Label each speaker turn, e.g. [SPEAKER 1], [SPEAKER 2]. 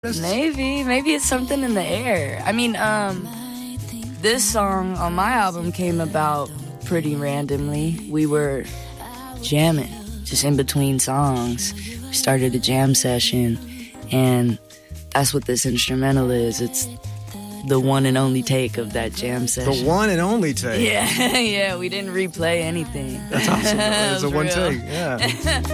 [SPEAKER 1] Maybe it's something in the air. I mean, this song on my album came about pretty randomly. We were jamming, just in between songs. We started a jam session, and that's what this instrumental is. It's the one and only take of that jam session.
[SPEAKER 2] The one and only take?
[SPEAKER 1] Yeah, we didn't replay anything.
[SPEAKER 2] That's awesome. It's a one
[SPEAKER 1] real.
[SPEAKER 2] take, yeah.